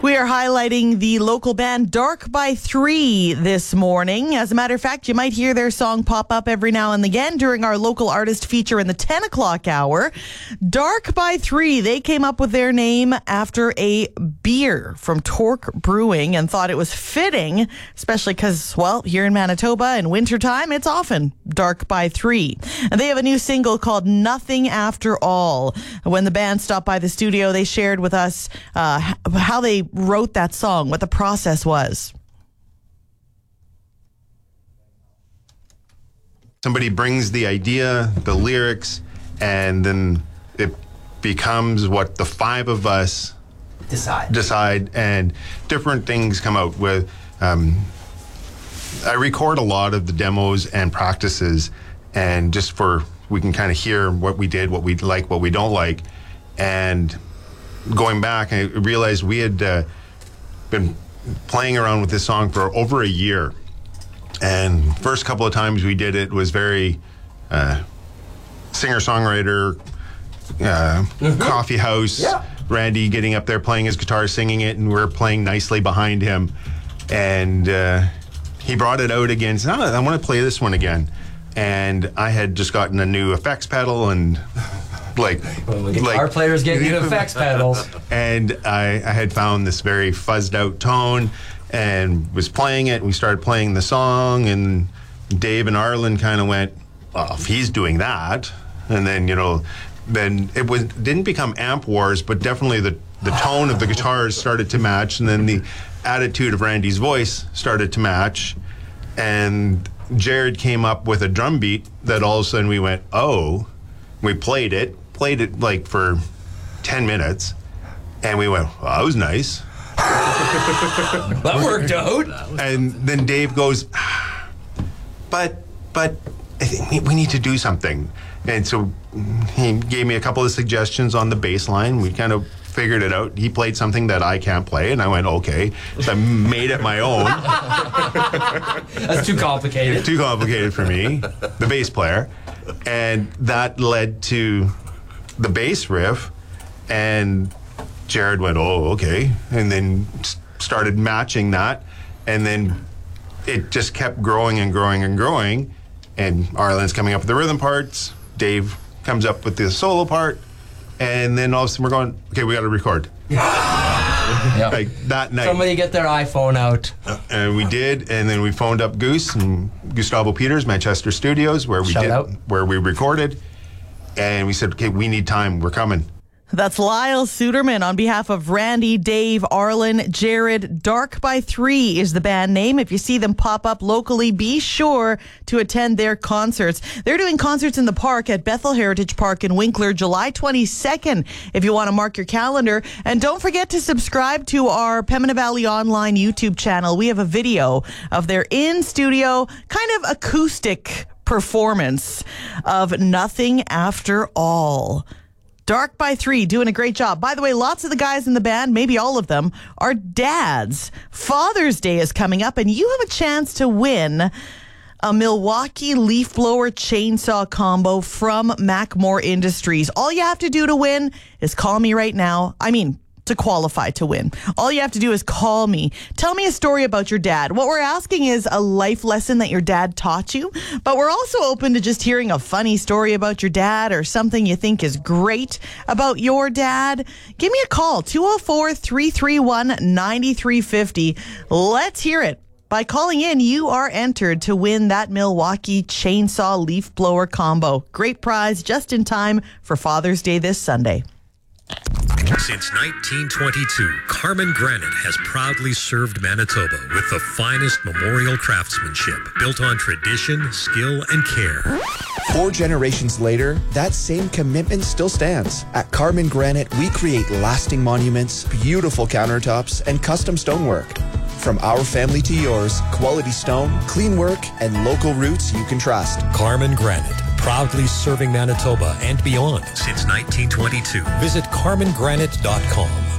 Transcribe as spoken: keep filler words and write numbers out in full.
We are highlighting the local band Dark by Three this morning. As a matter of fact, you might hear their song pop up every now and again during our local artist feature in the ten o'clock hour. Dark by Three, they came up with their name after a beer from Torque Brewing and thought it was fitting, especially because, well, here in Manitoba in wintertime, it's often dark by three. And they have a new single called Nothing After All. When the band stopped by the studio, they shared with us uh, how they wrote that song, what the process was. Somebody brings the idea, the lyrics, and then it becomes what the five of us decide. Decide, and different things come out with. Um, I record a lot of the demos and practices, and just for we can kind of hear what we did, what we like, what we don't like, and going back, I realized we had uh, been playing around with this song for over a year. And first couple of times we did it was very uh, singer-songwriter, uh, mm-hmm. coffee house, yeah. Randy getting up there playing his guitar, singing it, and we're playing nicely behind him. And uh, he brought it out again, said, oh, I want to play this one again. And I had just gotten a new effects pedal and like, well, guitar like players get new effects pedals. And I, I had found this very fuzzed out tone and was playing it. We started playing the song, and Dave and Arlen kind of went, oh, if he's doing that. And then, you know, then it was didn't become amp wars, but definitely the, the tone of the guitars started to match, and then the attitude of Randy's voice started to match. And Jared came up with a drum beat that all of a sudden we went, oh, we played it, played it like for ten minutes, and we went, well, that was nice. That worked out. And then Dave goes, but, but I think we need to do something. And so he gave me a couple of suggestions on the bass line. We kind of figured it out. He played something that I can't play, and I went, okay. So I made it my own. That's too complicated. Too complicated for me, the bass player. And that led to the bass riff, and Jared went, oh, okay. And then started matching that, and then it just kept growing and growing and growing. And Arlen's coming up with the rhythm parts. Dave comes up with the solo part. And then all of a sudden we're going, okay, we got to record. Yeah. Like that night. Somebody get their iPhone out. And we did, and then we phoned up Goose and Gustavo Peters, Manchester Studios, where we Shout did, out. where we recorded. And we said, okay, we need time. We're coming. That's Lyle Suderman on behalf of Randy, Dave, Arlen, Jared. Dark by Three is the band name. If you see them pop up locally, be sure to attend their concerts. They're doing concerts in the park at Bethel Heritage Park in Winkler, July twenty-second, if you want to mark your calendar. And don't forget to subscribe to our Pembina Valley Online YouTube channel. We have a video of their in-studio, kind of acoustic performance of Nothing After All. Dark by Three, doing a great job. By the way, lots of the guys in the band, maybe all of them, are dads. Father's Day is coming up, and you have a chance to win a Milwaukee leaf blower chainsaw combo from Macmore Industries. All you have to do to win is call me right now. I mean, to qualify to win. All you have to do is call me. Tell me a story about your dad. What we're asking is a life lesson that your dad taught you, but we're also open to just hearing a funny story about your dad or something you think is great about your dad. Give me a call, two oh four, three three one, nine three five oh. Let's hear it. By calling in, you are entered to win that Milwaukee chainsaw leaf blower combo. Great prize just in time for Father's Day this Sunday. Since nineteen twenty-two, Carmen Granite has proudly served Manitoba with the finest memorial craftsmanship built on tradition, skill, and care. Four generations later, that same commitment still stands. At Carmen Granite, we create lasting monuments, beautiful countertops, and custom stonework. From our family to yours, quality stone, clean work, and local roots you can trust. Carmen Granite, proudly serving Manitoba and beyond since nineteen twenty-two. Visit carmen granite dot com.